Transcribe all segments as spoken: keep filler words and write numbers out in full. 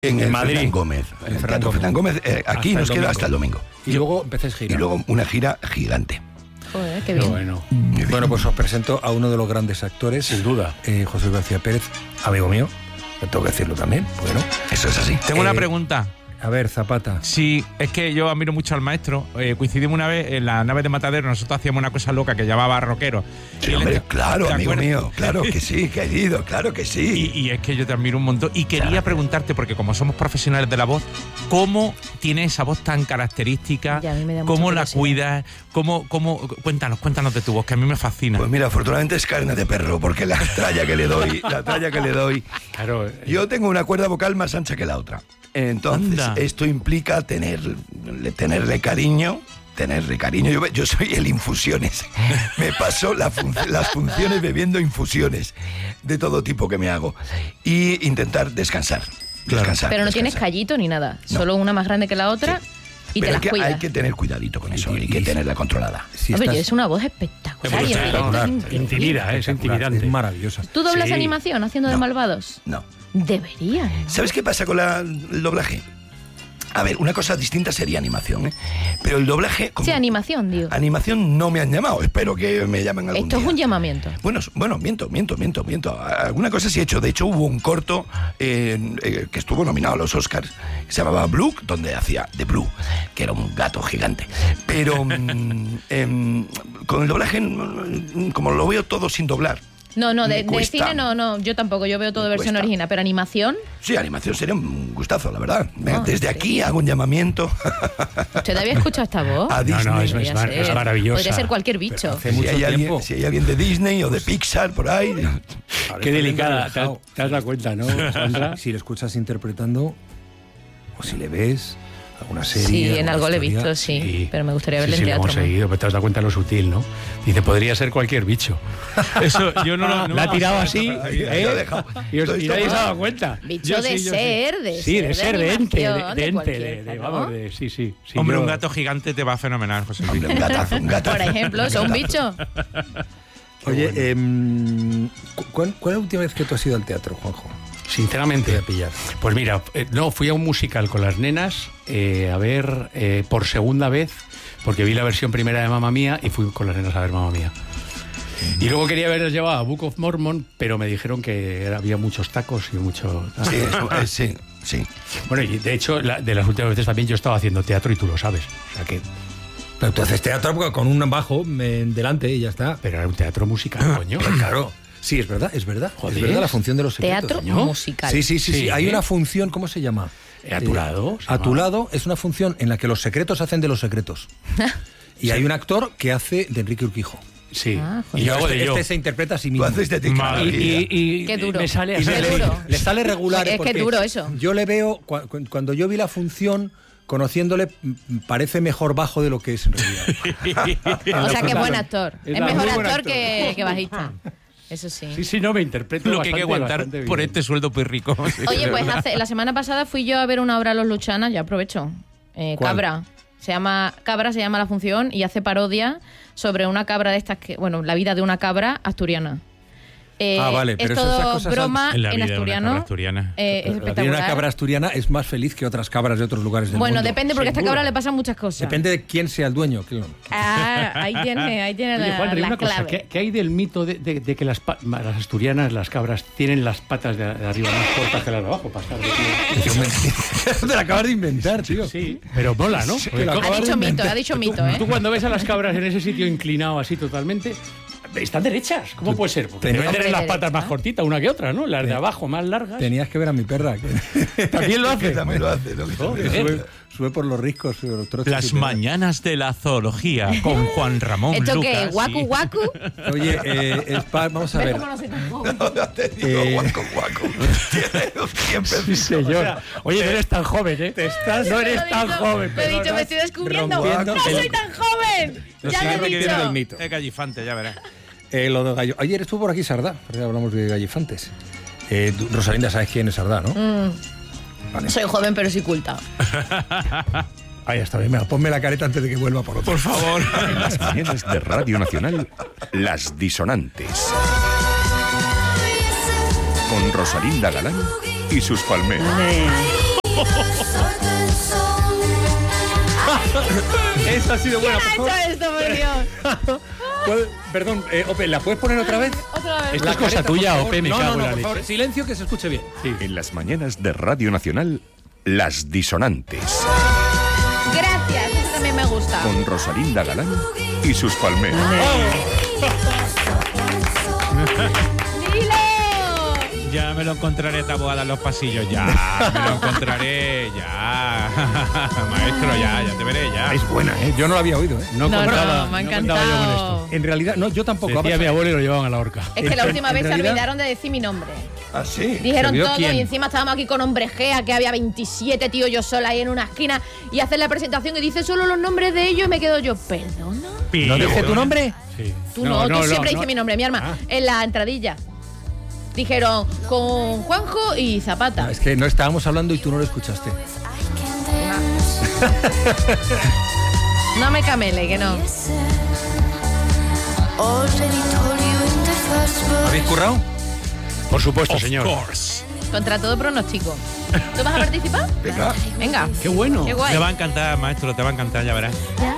En, en el Madrid. Fernán Gómez. En el Teatro Fernán Gómez. Eh, aquí nos queda hasta el domingo. Y luego empecéis gira. Y luego una gira gigante. Joder, qué bien. Bueno. bueno, pues os presento a uno de los grandes actores. Sin duda. Eh, José García Pérez, amigo mío. Tengo que decirlo también. Bueno, eso es así. Tengo Eh, una pregunta. A ver, Zapata. Sí, es que yo admiro mucho al maestro. Eh, coincidimos una vez en la nave de Matadero, nosotros hacíamos una cosa loca que llamaba rockero. Sí, Y hombre, él- claro, ¿te amigo acuerdas? mío. Claro que sí, querido, claro que sí. Y, y es que yo te admiro un montón. Y quería Claro. preguntarte, porque como somos profesionales de la voz, ¿cómo tiene esa voz tan característica? Ya, a mí me da ¿Cómo mucha la curiosidad. cuidas? ¿Cómo, cómo, cuéntanos, cuéntanos de tu voz, que a mí me fascina. Pues mira, afortunadamente es carne de perro, porque la tralla que le doy, la tralla que le doy. Claro. eh, Yo tengo una cuerda vocal más ancha que la otra. Entonces, Anda. esto implica tener, tenerle cariño, tenerle cariño. Yo, yo soy el infusiones. Me paso la fun- las funciones bebiendo infusiones de todo tipo que me hago. Y intentar descansar. Descansar. Pero no descansar. tienes callito ni nada. No. Solo una más grande que la otra y Pero te las hay que, cuidas. hay que tener cuidadito con eso, Y- hay que y- tenerla controlada. Si Hombre, estás- tienes una voz espectacular. y en directo es espectacular. increíble. Intimida, es espectacular, intimidante. Es maravillosa. ¿Tú doblas Sí. animación haciendo de No. malvados? No. Deberías. ¿Sabes qué pasa con la- el doblaje? A ver, una cosa distinta sería animación, ¿eh? Pero el doblaje... como- Sí, animación, digo. Animación no me han llamado, espero que me llamen algún Esto es día. un llamamiento. Bueno, s- bueno, miento, miento, miento, miento. Alguna cosa sí he hecho. De hecho, hubo un corto eh, eh, que estuvo nominado a los Oscars, que se llamaba Blue, donde hacía de Blue, que era un gato gigante. Pero mm, em, con el doblaje, mm, como lo veo todo sin doblar. No, no, Me de, de cuesta. cine no, no, yo tampoco, yo veo todo Me versión cuesta. original, pero animación, Sí, animación sería un gustazo, la verdad. No, Desde sí. aquí hago un llamamiento ¿usted había escuchado esta voz? a Disney. no, es- Podría mar- ser. es maravillosa. Podría ser cualquier bicho. Hace Si mucho hay, alguien, tiempo. si hay alguien de Disney o de Pixar por ahí. Qué delicada, te, has- te has dado cuenta, ¿no, Sandra? Si le escuchas interpretando, o si le ves alguna serie. Sí, en alguna algo le he historia. visto, sí, Sí. pero me gustaría Sí, verle sí, en lo teatro. hemos seguido, pero te has dado cuenta de lo sutil, ¿no? Dice, podría ser cualquier bicho. Eso, yo no lo... La ha tirado así, Ahí, ¿eh? ahí lo he dejado. Y, os- y nadie se ha dado No. cuenta. Bicho Yo de sí, yo ser, sí. de Sí, ser, de de ser, de ente, de, animación, de de ente, cualquier, de, de- claro. vamos, de, sí, sí. sí, Hombre, yo- un gato gigante te va fenomenal, José Luis. Hombre, un gatazo, un gatazo. Por ejemplo, ¿eso es un bicho? Oye, em, ¿cu- ¿cuál, ¿cuál es la última vez que tú has ido al teatro, Juanjo? Sinceramente, Te voy a pillar. pues mira, eh, no, fui a un musical con las nenas eh, a ver eh, por segunda vez, porque vi la versión primera de Mamma Mía y fui con las nenas a ver Mamma Mía. Y luego quería haberles llevado a Book of Mormon, pero me dijeron que era- había muchos tacos y mucho... Sí, eso, eh, sí, sí. Bueno, y de hecho, la- de las últimas veces también yo estaba haciendo teatro y tú lo sabes. O sea que... Pero tú haces teatro con un bajo en delante y ya está. Pero era un teatro musical, coño. Claro. Sí, es verdad, es verdad. Joder. Es verdad la función de los secretos. Teatro ¿no? musical. Sí, sí, sí, sí. Sí. Hay una función, ¿cómo se llama? Eh, a tu lado, se A tu llama. lado es una función en la que los secretos hacen de los secretos. Y hay un actor que hace de Enrique Urquijo. Sí. Ah, y yo hago de este yo. se interpreta a sí Tú mismo. haces de ti cada Y, día. y- y- Qué duro. me sale Y así. le, Qué duro. le sale regular. Es que porque es duro eso. Yo le veo, cua- cu- cuando yo vi la función, conociéndole, m- parece mejor bajo de lo que es en realidad. O sea, que es buen actor. Es Es muy mejor buen actor actor. que, que bajista. Eso sí. Sí, sí, no, me interpreto bastante, aguantar bastante por bien. este sueldo muy rico. Oye, pues hace, la semana pasada fui yo a ver una obra a Los Luchanas, ya aprovecho. Eh, ¿Cuál? Cabra. Se llama Cabra, se llama la función y hace parodia sobre una cabra de estas que, bueno, la vida de una cabra asturiana. Eh, Ah, vale, pero es eso- esas todo cosas broma En la en vida de una asturiano. cabra asturiana. Eh, es La vida de espectacular. una cabra asturiana es más feliz que otras cabras de otros lugares del Bueno, mundo. depende porque a esta Seguro. cabra le pasan muchas cosas. Depende de quién sea el dueño. claro. Ah, ahí tiene, ahí tiene Oye, la, Juanri, la una cosa, clave. ¿qué, qué hay del mito de, de- de que las, pa- las asturianas, las cabras, tienen las patas de, de arriba más cortas que las de abajo para estar de pie? Te la acabas de inventar, tío. Sí, pero mola, ¿no? Porque lo co- Ha acabas dicho de mito, inventar. ha dicho mito, ¿eh? tú cuando ves a las cabras en ese sitio inclinado así totalmente, están derechas. ¿Cómo puede ser? Porque tenías- deben tener las Hombre, patas más derecha. cortitas una que otra, ¿no? Las de abajo más largas. Tenías que ver a mi perra. Que, También lo hace. Que también lo hace, ¿no? Que Oh, también qué lo sube, hace. sube por los riscos. sube los trozos Las y te- mañanas de la zoología con Juan Ramón ¿Esto Lucas. qué? ¿Guacu, y- guacu? Oye, eh, el pa- vamos a ¿Ves ver. cómo no soy tan joven? No te digo, Eh, guaco, guaco. Tiene los siempre. Sí, señor. Oye, no eres tan joven, ¿eh? estás- no Lo eres he tan dicho, joven. Lo he dicho, perdona. me estoy descubriendo. rompiendo ¡No el- soy tan joven! Los Ya lo he siglos que dicho. viene del mito. Es gallifante, ya verás. Eh, lo de gallo. Ayer estuvo por aquí Sardá, porque hablamos de gallifantes. Eh, tú, Rosalinda, sabes quién es Sardá, ¿no? Mm. Vale. Soy joven, pero sí culta. Ahí está bien, venga, ponme la careta antes de que vuelva por otro. Por favor. En las mañanas de Radio Nacional, Las Disonantes. Con Rosalinda Galán y sus palmeras. Esa ha sido buena, por ¿Quién favor. ha hecho esto, por Dios? ¿Puedo- Perdón, eh, Ope, ¿la puedes poner otra vez? Otra vez. Esto La es cosa careta, por tuya, favor. Ope, me no, cago no, en no, la por leche. favor, silencio, que se escuche bien. En las mañanas de Radio Nacional, Las Disonantes, Gracias, eso también me gusta. con Rosalinda Galán y sus palmeras. ¡Dilo! Ya me lo encontraré tabuada en los pasillos, ya. Me lo encontraré, ya. Maestro, ya, ya te veré, ya. Es buena, ¿eh? Yo no la había oído, ¿eh? No, No, contaba, no, me ha no contaba yo con encantado. esto. En realidad, no, yo tampoco. Decía Ha mi pasado- abuelo y lo llevaban a la horca. Es que la En- última en vez se realidad- olvidaron de decir mi nombre. ¿Ah, sí? Dijeron olvidó todo quién? y encima estábamos aquí con hombre Gea, que había veintisiete tíos yo sola ahí en una esquina y hacen la presentación y dice solo los nombres de ellos y me quedo yo, ¿perdona? ¿No dije tu nombre? Sí. Tú no, tú siempre no. dices mi nombre, mi arma. Ah. En la entradilla. Dijeron con Juanjo y Zapata. No, es que no estábamos hablando y tú no lo escuchaste. No me camele, que no. ¿Habéis currado? Por supuesto, señor. Contra todo pronóstico. ¿Tú vas a participar? Venga. Venga. Qué bueno. Qué guay. Te va a encantar, maestro, te va a encantar, ya verás. ¿Ya?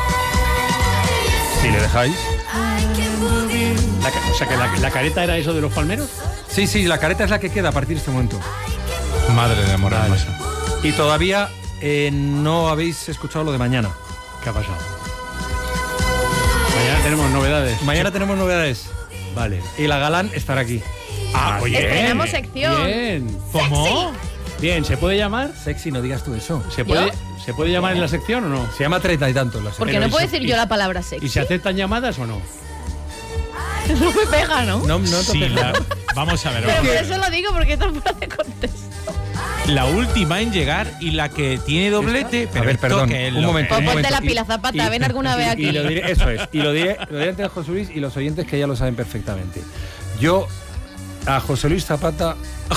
Si le dejáis. La ca- o sea, que la, la careta era eso de los palmeros. Sí, sí, la careta es la que queda a partir de este momento. Madre de amor hermosa. Y todavía eh, no habéis escuchado lo de mañana. ¿Qué ha pasado? Mañana tenemos novedades. Mañana tenemos novedades. Vale. Y la Galán estará aquí. Ah, oye. Estrenamos sección. Bien. ¿Cómo? Bien, ¿se puede llamar? Sexy, no digas tú eso. ¿Se puede, ¿se puede llamar en la sección o no? Se llama treinta y tantos la Porque sección. no y puedo se- decir y- yo la palabra sexy. ¿Y se aceptan llamadas o no? No me pega, ¿no? No, no te Sí, pego. la- vamos a ver. Pero vamos por a ver. eso lo digo, porque esto fuera de contexto. La última en llegar y la que tiene doblete. Pero A ver, esto perdón, que es un lo momento. que Pues un es. ponte momento. la pila, Zapata, Y- ven alguna vez y- aquí. Y lo diré, eso es. Y lo diré, lo diré ante José Luis y los oyentes que ya lo saben perfectamente. Yo a José Luis Zapata,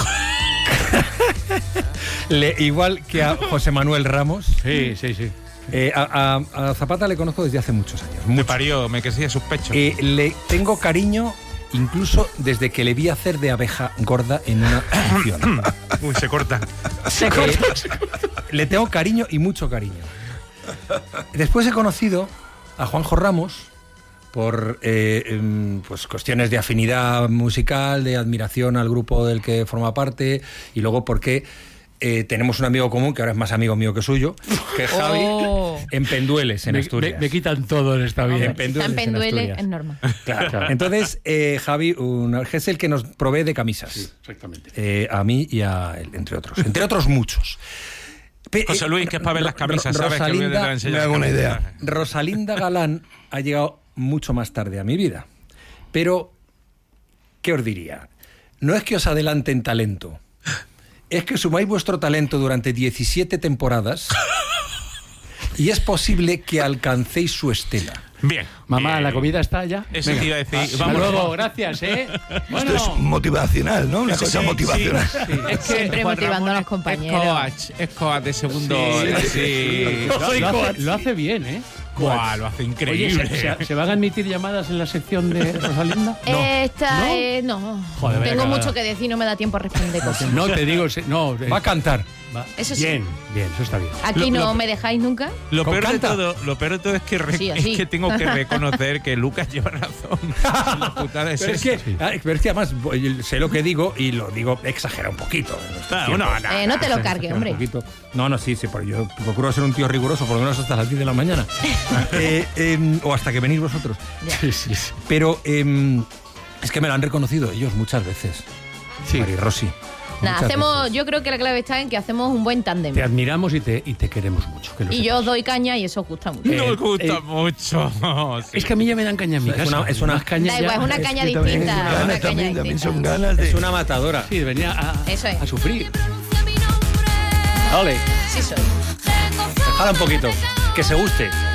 le, igual que a José Manuel Ramos, Sí, sí, sí. eh, a, a- a Zapata le conozco desde hace muchos años. Me Mucho. parió, me crecía sus pechos. Eh, le tengo cariño incluso desde que le vi hacer de abeja gorda en una función. Uy, se corta. Eh, le tengo cariño y mucho cariño. Después he conocido a Juanjo Ramos por eh, em, pues cuestiones de afinidad musical, de admiración al grupo del que forma parte, y luego porque eh, tenemos un amigo común, que ahora es más amigo mío que suyo, que es Javi, Oh. en Pendueles, en Me, Asturias. me- me quitan todo en esta vida. En Pendueles, San en Penduele Asturias. es normal. Claro. Entonces, eh, Javi un, es el que nos provee de camisas. Sí, exactamente. Eh, a mí y a él, entre otros. Entre otros muchos. Pe- José Luis, que es para ver las camisas, Ro- ¿sabes? Que el vídeo te la Rosalinda, enseña me las hago una camisas. idea. Rosalinda Galán ha llegado mucho más tarde a mi vida. Pero, ¿qué os diría? No es que os adelanten talento. Es que sumáis vuestro talento durante diecisiete temporadas y es posible que alcancéis su estela. Bien. Mamá, bien. ¿la comida está ya? Eso te iba a decir. Hasta Vamos. luego, gracias, ¿eh? Bueno, Esto es motivacional, ¿no? Una Sí, cosa sí, motivacional. sí. Es que Siempre Juan motivando Ramón a los es- compañeros. Es coach, es coach de segundo. Sí, Sí. lo, lo hace, lo hace bien, ¿eh? Guau, lo hace Oye, increíble. ¿se, se- se van a admitir llamadas en la sección de Rosalinda? Esta ¿No? es. No. Joder, vaya Tengo cagada. mucho que decir, no me da tiempo a responder cosas. No, te digo, se- no. eh, Va a cantar. va- Eso sí. Bien, bien, eso está bien. Aquí Lo- no lo- me dejáis nunca. Lo Con peor, de canta. todo, lo peor de todo es que, re- Sí, así. es que tengo que reconocer que Lucas lleva razón. La putada es Pero es, esa. que, ah, pero es que además voy- sé lo que digo y lo digo exagera un poquito. en estos Ah, tiempos. no, no, Eh, no te lo Exagera cargues, un hombre. poquito. No, no, sí, sí, pero yo procuro ser un tío riguroso, por lo menos hasta las diez de la mañana. Eh, em, o hasta que venís vosotros. Ya. Sí, sí, sí. Pero em, es que me lo han reconocido ellos muchas veces. Sí. Mari Rossi. Nada, muchas hacemos. veces. Yo creo que la clave está en que hacemos un buen tándem. Te admiramos y te, y te queremos mucho. Que lo Y sepas. yo os doy caña y eso os gusta mucho. No Eh, me gusta eh, mucho. Sí. Es que a mí ya me dan caña en mi Es casa. una- es una- Más caña Da ya- igual, es una es caña que también- distinta. Ganas una caña también, también distinta. son ganas de... Es una matadora. Sí, venía a, Eso es. a sufrir. Ole, Sí soy. dejala un poquito. Que se guste.